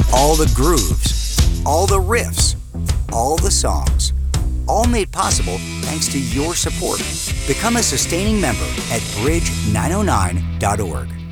All the grooves, all the riffs, all the songs, all made possible thanks to your support. Become a sustaining member at bridge909.org.